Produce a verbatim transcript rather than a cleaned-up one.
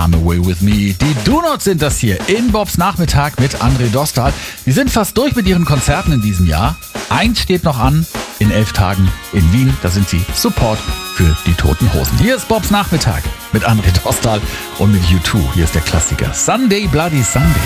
Name Way With Me. Die Do-Nots sind das hier in Bobs Nachmittag mit André Dostal. Die sind fast durch mit ihren Konzerten in diesem Jahr. Eins steht noch an, in elf Tagen in Wien. Da sind sie Support für die Toten Hosen. Hier ist Bobs Nachmittag mit André Dostal und mit U zwei. Hier ist der Klassiker Sunday Bloody Sunday.